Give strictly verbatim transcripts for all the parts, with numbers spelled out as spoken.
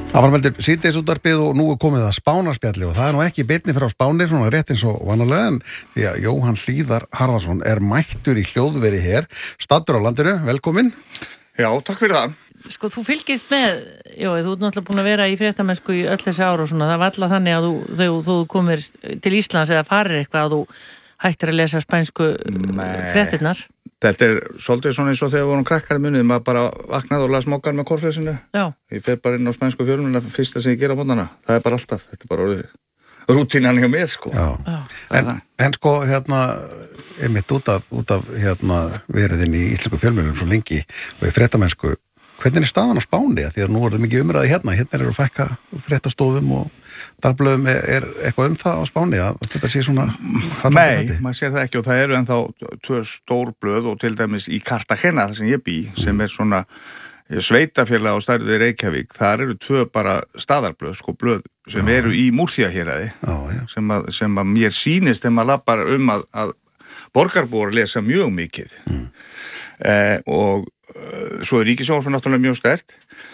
Það var meldur síðdegisútvarpið og nú er komið að Spánarspjalli og það er nú ekki beinni frá Spáni, svona rétt eins og vanalega, en því að Jóhann Hlíðar Harðarson er mættur í hljóðveri hér, staddur á landinu, velkominn. Já, takk fyrir það. Sko, þú fylgist með, já, þú ert náttúrulega búin að vera í fréttamennsku í öll þessi ára og svona, það var alltaf þannig að þú, þegar þú komir til Íslands eða farir eitthvað að þú hættir að lesa spænsku fréttirnar. Þetta er svolítið svona eins og þegar við vorum krakkar í munið, maður bara vaknaði og las mókar með korflesinu. Já. Ég fer bara inn á spænsku fjölmiðla fyrsta sem ég gera á mótnana. Það er bara alltaf, þetta er bara orðið rútínan hjá mér, sko. Já. Já. En, en sko, hérna, einmitt út af, út af hérna, veriðin í íslensku fjölmiðlum svo lengi og í fréttamennsku, hvernig er staðan á Spáni? Því að nú er það mikið umræði hérna, hérna eru að fækka fréttastofum og dagblöðum, er, er eitthvað um það á Spáni að þetta sé svona... Nei, maður sér það ekki og það eru ennþá tvö stór blöð og til dæmis í Cartagena, það sem ég bý, sem er svona sveitafélag á stærði Reykjavík, þar eru tvö bara staðarblöð, sko blöð, sem já. Eru í Múrþiahéraði, sem, sem að mér sýnist þegar maður lappar um að, að borgarbúar lesa mjög mikið mm. eh, og eh, svo er ríkissjónvarpið náttúrulega mjög sterkt.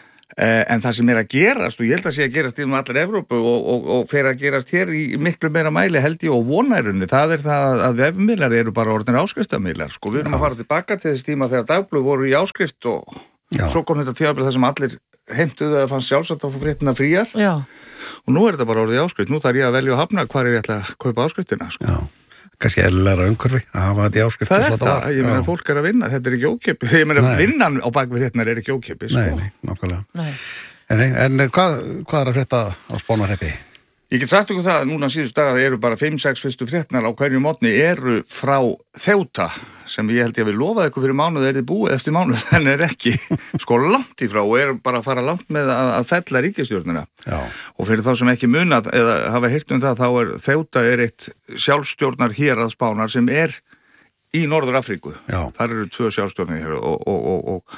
En það sem er að gerast, og ég held að sé að gerast í um allar Evrópu og, og, og fer að gerast hér í miklu meira mæli held ég og vonærunni, það er það að vefmiðlar eru bara orðnir áskriftarmiðlar. Sko, við erum að fara tilbaka til þess tíma þegar dagblöð voru í áskrift og Já. Svo kom þetta tímabil þar sem allir heimtuðu að fannst sjálfsagt að fá fréttina fríar. Já. Og nú er þetta bara orðið í áskrift. Nú þarf ég að velja að hafna hvar ég ætla að kaupa áskriftina. Sko. Já. Kannski eðlilegra umhverfi að hafa þetta í áskrift. Það er það, ég meina fólk er að vinna, þetta er ekki ókeypis, ég meina vinnan á bakvið fréttinar er ekki ókeypis. Nei, nei, nákvæmlega. Nei. En, en hvað, hvað er að frétta á Spánarhreppi? Ég get sagt ykkur það að núna síðustu daga það eru bara fimm sex fyrstu fréttinar á hverju mótni eru frá Ceuta sem ég held ég að við lofaði ykkur fyrir mánuð er þið búið eftir mánuð, en er ekki sko langt í frá og er bara að fara langt með að, að fella ríkisstjórnina. Já. Og fyrir þá sem ekki munað eða hafa heyrt um það, þá er Ceuta er eitt sjálfstjórnar hérað Spánar sem er í Norður Afríku. Já. Þar eru tvö sjálfstjórnir hér og, og, og, og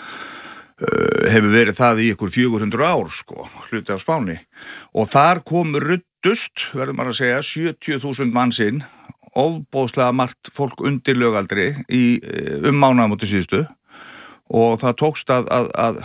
uh, hefur verið það í ykkur fjögur hundruð ár sko, hluti af Spáni. Og þar kom ruddust, verður maður að segja, sjötíu þúsund manns inn, óbóðslega margt fólk undir lögaldri í um mánaðamóti síðustu og það tókst að, að, að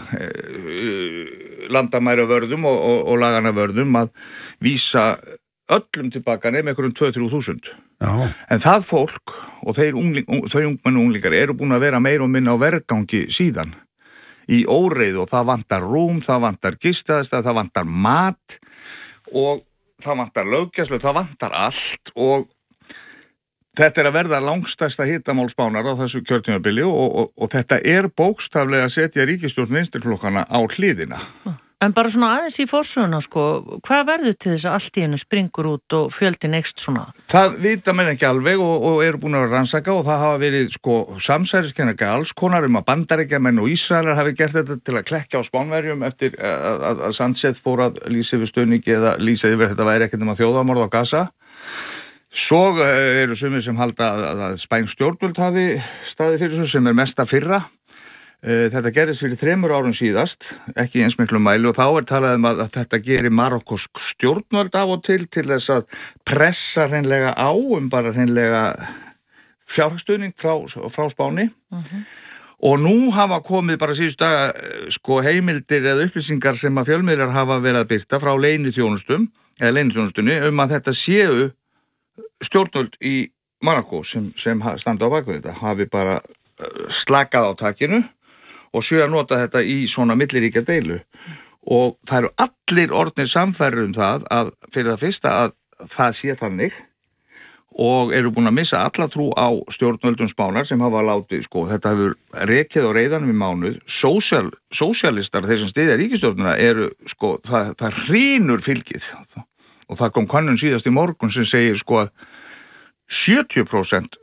landamæra vörðum og, og, og lagana vörðum að vísa öllum tilbaka nefn einhverjum tvö til þrjú þúsund. Já. En það fólk og þeir ungling, þau ungmenn og unglingar eru búin að vera meir og minna á vergangi síðan í óreiðu og það vantar rúm, það vantar gistaðstað, það vantar mat og það vantar löggæslu, það vantar allt og þetta er að verða langstærsta hitamál Spánar á þessu kjörtímabili og, og, og þetta er bókstaflega að setja ríkisstjórn vinstriflokkana á hliðina. En bara svona aðeins í forsöguna, sko, hvað verður til þess að allt í hennu springur út og fjöldin eykst svona? Það vita menn ekki alveg og, og eru búin að rannsaka og það hafa verið, sko, samsæriskenninga alls konar um að Bandaríkjamenn og Ísraelar hafi gert þetta til að klekja á Spánverjum eftir að, að, að Sánchez fór að lýsa yfir stöðningi eða lýsa yfir þetta væri ekkert um að þjóðarmorð á Gaza. Svo eru sumir sem halda að, að spænsk stjórnvöld hafi staðið fyrir þessu sem er mesta fyrra. Þetta gerist fyrir þremur árum síðast, ekki eins miklu mæli og þá er talað um að, að þetta gerir marokkosk stjórnvöld af og til til þess að pressa hreinlega á um bara hreinlega fjárhagsstuðning frá, frá Spáni. Uh-huh. Og nú hafa komið bara síðustu daga sko, heimildir eða upplýsingar sem að fjölmiðlar hafa verið að birta frá leyniþjónustum, eða leyniþjónustunni um að þetta séu stjórnvöld í Marokko sem, sem standa á bakvið þetta, hafi bara slakað á takinu og séu að nota þetta í svona milliríkja deilu. Og það eru allir orðnir samfærir um það að fyrir það fyrsta að það sé þannig og eru búin að missa alla trú á stjórnvöldum Spánar sem hafa látið, sko, þetta hefur rekið á reiðanum í mánuð, Sósial, sósialistar, þeir sem styðja ríkisstjórnina eru, sko, það, það hrýnur fylgið og það kom kannun síðast í morgun sem segir, sko, að sjötíu prósent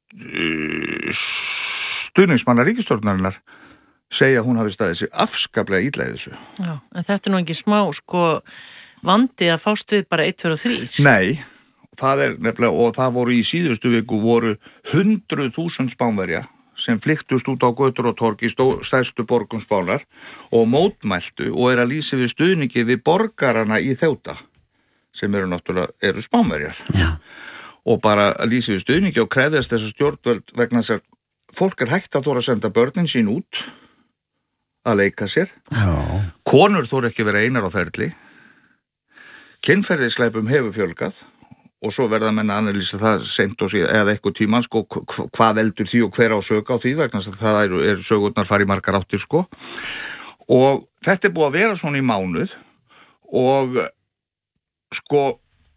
stuðningsmanna ríkisstjórnarinnar segja að hún hafi staðið sig afskaplega illa í þessu. Já, en þetta er nú ekki smá, sko, vandi að fást við bara eitt, tvö og þrír. Nei, það er nefnilega, og það voru í síðustu viku voru hundruð þúsund Spánverja sem flyktust út á götur og torg í stó, stærstu borgum Spánar og mótmæltu og er að lýsa við stuðningi við borgarana í Ceuta sem eru náttúrulega, eru Spánverjar. Já. Og bara að lýsa við stuðningi og krefðast þessar stjórnvöld vegna þess að fólk er hægt að þóra að senda börnin sín út að leika sér. Já. konur þóru ekki vera einar á ferli, kynferðisglæpum hefur fjölgað og svo verða menn að analýsa það seint og síðan, eða eitthvað tíman, sko, hvað veldur því og hver á sök á því, vegna að það eru, eru sögurnar fari margar áttir, sko. Og þetta er búið að vera svona í mánuð og, sko,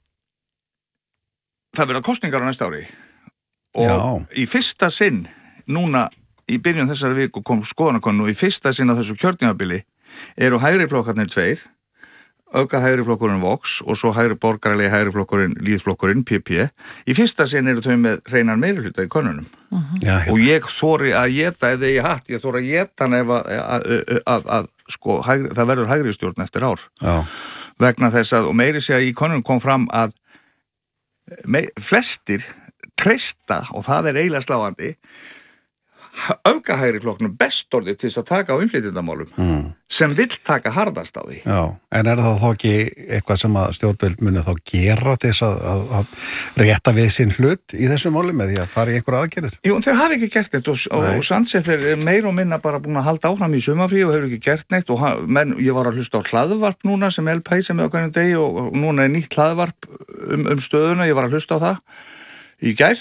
það verða kosningar á næsta ári. Og Já. í fyrsta sinn, núna í byrjun þessari viku kom skoðanakönnun og í fyrsta sinn á þessu kjörtímabili eru hægri flokkarnir tveir, auka hægri flokkurinn Vox og svo hægri borgaralegi hægri flokkurinn Lýðflokkurinn P P. Í fyrsta sinn eru þau með hreinan meirihluta í könnunum. Mhm. Já, Og ég þori að geta, ef ég hatt, ég þori að geta hann ef að, að, að, að sko, hægri, það verður hægri stjórn eftir ár. Já. Vegna þess að, og meiri sé að í könnunum kom fram að me, flestir treysta, og það er eiginlega sláandi, öfgahægri flokknum best orðið til þess að taka á innflytjendamálum mm. sem vill taka harðast á því. Já, en er það þá ekki eitthvað sem að stjórnvöld muni þá gera til þess að, að, að rétta við sinn hlut í þessu máli með því að fara í einhverja aðgerðir? Jú, þeir hafi ekki gert neitt og, og Sánchez er meir og minna bara búin að halda áfram í sumafrí og hefur ekki gert neitt og hann, menn, ég var að hlusta á hlaðvarp núna sem El País sem er á hverjum degi og, og núna er nýtt hlaðvarp um, um stöðuna, ég var að hlusta á það í gær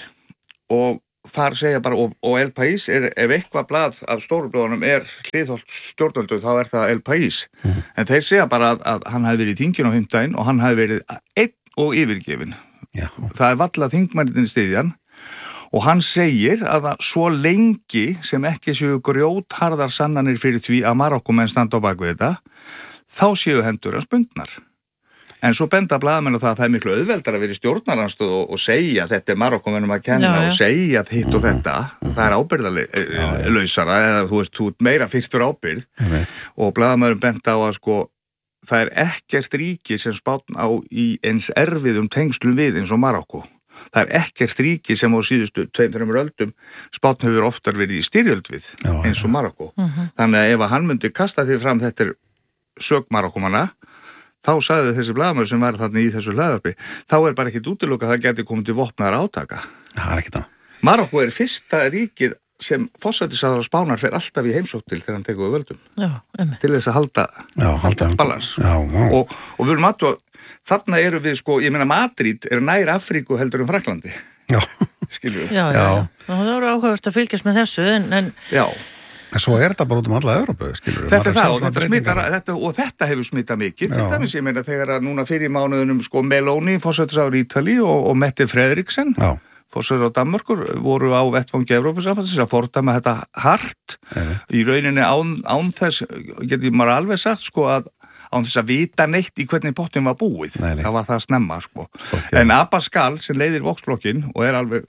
og þar segja bara, og, og El País er, ef eitthvað blað af stórublöðunum er hliðholt stjórnvöldu, þá er það El País. Mm. En þeir segja bara að, að hann hafi verið í þinginu á fimmtudaginn og hann hafi verið einn og yfirgefin. Já. Það er valla þingmænitin stiðjan og hann segir að það svo lengi sem ekki séu grjótharðar sannanir fyrir því að Marokkumenn standa á baku þetta, þá séu hendur hans bundnar. En svo benda blaðamenn á það að það er miklu auðveldar að vera í stjórnaranstöð og, og segja að þetta er Marokkomennum að kenna já, já. Og segja að hitt og þetta, það er ábyrgðalausara eða þú veist, þú ert meira fyrstur ábyrgð já, og blaðamenn benda á að sko, það er ekkert ríki sem Spánn á í eins erfiðum tengslum við eins og Marokko. Það er ekkert ríki sem á síðustu tveim, þremur öldum Spánn hefur oftar verið í styrjöld við já, eins og Marokko. Uh-huh. Þannig að ef hann myndi kasta því fram þetta er sök Marokkomanna þá sagði þessi blaðamaður sem var þarna í þessu hlaðvarpi, þá er bara ekkit útilokað að það geti komið til vopnaðar átaka. Það er ekkit það. Marokko er fyrsta ríkið sem forsætisráðherra Spánar fer alltaf í heimsókn til þegar hann tekur við völdum. Já, einmitt. Til þess að halda, já, halda balans. Já, já. Og, og við erum aðtúa, þarna eru við sko, ég meina Madrid er nær Afríku heldur um Fraklandi. Já. Skilju við. Já, já, já. já. Það voru áhugavert að fylgjast með þessu, en... en... Já. En svo er þetta bara út um alla Evrópu, skilur við. Þetta er það og þetta, smittar, þetta, og þetta hefur smittað mikið. Þetta er sem ég meina þegar að núna fyrir mánuðunum sko Meloni, forsætisráðherra Ítali og, og Mette Frederiksen, forsætisráðherra Danmerkur, voru á vettvangi Evrópusambandsins að fordæma þetta hart. Eða. Í rauninni án, án þess, getur maður alveg sagt sko að án þess að vita neitt í hvernig pottin var búið. Nei, nei. Það var það að snemma sko. Stokki, en Abascal sem leiðir Vox-flokkin og er alveg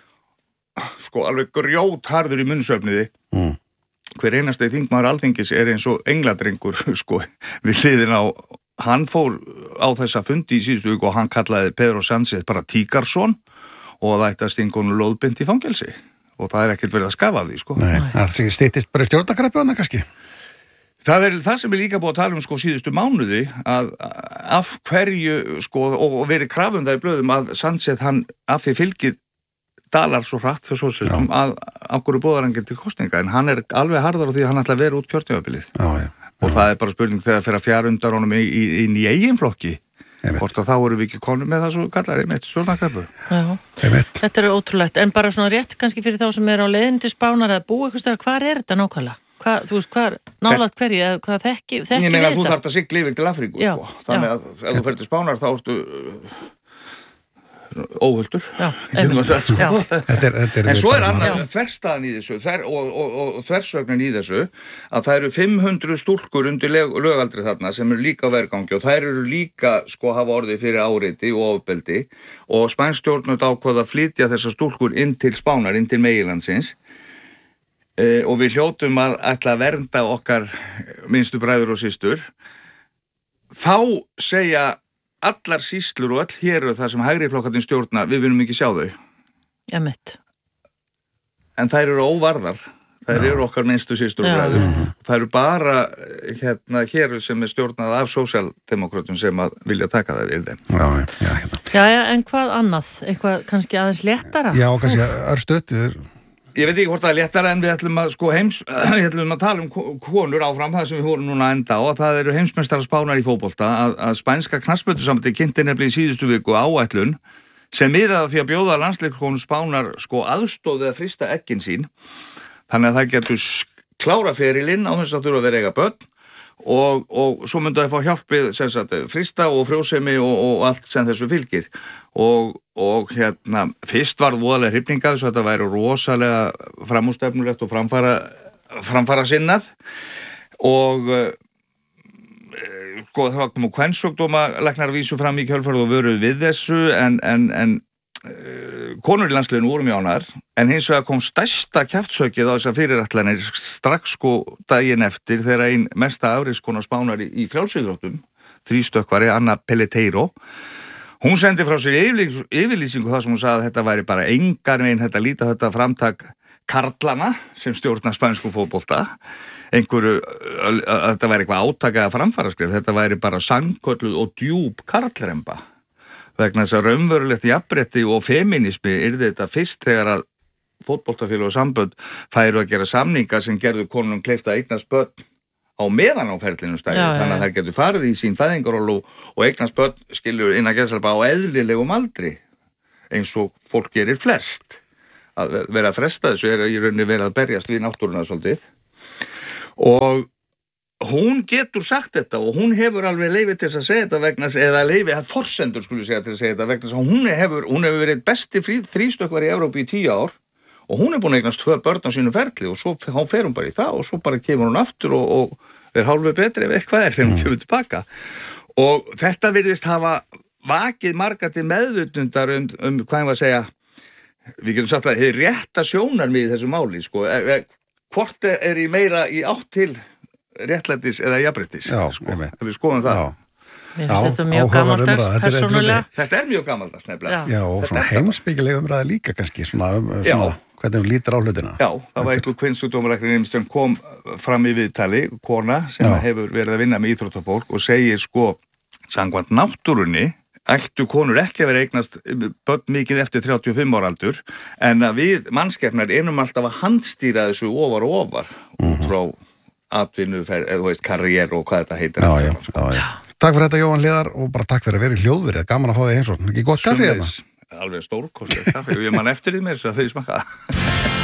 sko alveg grjótharður í munnsöfniði. Mm. Hver einasti þingmaður Alþingis er eins og engladrengur sko við hliðin á, hann fór á þessa fundi í síðustu viku og hann kallaði Pedro Sánchez bara tíkarsson og það ætti að stinga honum lóðbind í fangelsi og það er ekkert verið að skafa því sko. Nei, það styttist bara stjórnarkreppu annað kannski. Það er það sem er líka búið að tala um sko síðustu mánuði að af hverju sko og verið krafum það í blöðum að Sánchez hann af því fylgið dalar svo hratt fyrir sósístum að okkur er bóðarangir til kostninga en hann er alveg harðar á því að hann ætla að vera út kjörtímabilið og það er bara spurning þegar það fer að fjara undan honum inn í eigin flokki hvort að þá eru við ekki konum með það svo kallar einmitt stjórnarkreppu. Þetta er ótrúlegt en bara svona rétt kannski fyrir þá sem er á leiðin til Spánar að búa eitthvað stöða, hvað er þetta nákvæmlega? Hvað, þú veist, hvað nálægt hverju eða hvað þekki, þekki ég meina að þú þarft að sigla yfir til Afríku já, sko. Þannig að ef þú fer til Spánar þá ertu óhultur já, sagt, sko. þetta er, þetta er en svo er annað þverstaðan í þessu þver, og, og, og, og þversögnin í þessu að það eru fimm hundruð stúlkur undir lögaldri þarna sem eru líka á vergangi og þær eru líka sko hafa orðið fyrir áreiti og ofbeldi og spænsk stjórnvöld ákvað að flytja þessar stúlkur inn til Spánar, inn til meginlandsins e, og við hljótum að ætla að vernda okkar minnstu bræður og systur þá segja allar sýslur og öll hér og það sem hægri flokkarnir stjórna, við viljum ekki sjá þau. Já, mitt. En þær eru óvarðar. Þær já. Eru okkar minnstu sýslur og bræður. Mm-hmm. Það eru bara hérna hér sem er stjórnað af sósíaldemókrötum sem að vilja taka það við þeim. Já, já, hérna. Já, já, en hvað annað? Eitthvað kannski aðeins léttara? Já, kannski örstuðt. ég veit ekki hvort það er léttara en við ætlum að sko heims, við ætlum að tala um konur áfram, það sem við vorum núna að enda á, að það eru heimsmeistara Spánar í fótbolta, að, að spænska knattspyrnusambandið kynnti nefnilega í síðustu viku áætlun sem miðaði því að bjóða landsleikkonum Spánar sko aðstóð eða frista eggin sín, þannig að það getur klára ferilinn á þess að þurfa að vera eiga börn og, og svo myndu að fá hjálpið sem sagt, frista og frjósemi og, og allt sem þessu fylgir og, og hérna fyrst var voðalega hrifningað svo þetta væri rosalega framústefnulegt og framfara, framfara sinnað og sko það var komið kvensjúkdóma læknar vísu fram í kjölfarið og vöruð við þessu en, en, en konur í landsliðinu voru mjög ánægðar en hins vegar kom stærsta kjaftsökið á þessar fyrirætlanir strax sko daginn eftir þegar ein mesta afreikskona Spánar í, í frjálsíþróttum þrístökkvari Anna Peleteiro hún sendi frá sér yfirlýsingu, yfirlýsingu þar sem hún sagði að þetta væri bara engar veginn þetta líta þetta framtak karlana sem stjórna spænskum fótbolta einhverju, að þetta væri eitthvað átaka að framfaraskrif, þetta væri bara sannkölluð og djúp karlremba vegna þess að raunverulegt jafnrétti og feminismi yrði þetta fyrst þegar að fótboltafélag og sambönd færu að gera samninga sem gerðu konunum kleift að eignast börn á meðan á ferlinu stæði, þannig að þær getur farið í sín fæðingaról og, og eignast börn skilur innan geðsalpa á eðlilegum aldri eins og fólk gerir flest að vera að fresta þessu er í rauninni verið að berjast við náttúruna svolítið og hún getur sagt þetta og hún hefur alveg leyfi til að segja þetta vegna eða leyfi að forsendur skulle segja til að segja þetta vegna þess að hún hefur, hún hefur verið besti þrístökkvari í Evrópu í tíu ár og hún er búin að eignast tvö börn á sínu ferli og svo hún fer hún bara í það og svo bara kemur hún aftur og, og er hálfu betri ef eitthvað er þegar hún kemur tilbaka og þetta virðist hafa vakið marga til meðvutundar um, um hvað ég var að segja við getum sagt að þið rétta sjónarmið í þessu máli sko, e, e, hvort er í meira í átt til réttlætis eða jafnréttis sko, ef við skoðum það Já. Mér finnst þetta mjög gamaldags persónulega. Þetta er mjög gamaldags nefnilega. Já, og þetta svona heimspekileg umræða líka kannski, svona, um, svona hvernig við lítur á hlutina. Já, það var eitthvað kvinnstúdómalæknirinn sem kom fram í viðtali, kona sem Já. Hefur verið að vinna með íþróttafólk og segir sko, samkvæmt náttúrunni, ættu konur ekki að vera eignast börn mikið eftir þrjátíu og fimm ára aldur, en að við mannskepnar erum alltaf að handstýra þessu ofar og ofar, út frá atvinnu, eða þú veist, karriér og hvað þetta heitir. Já, já, já, já. Takk fyrir þetta Jóhann Hliðar og bara takk fyrir að vera í hljóðveri, gaman að fá þig eins og ekki gott kaffi hérna. Alveg stórkostlega kaffi og ég man eftir því mér þess að þau smakka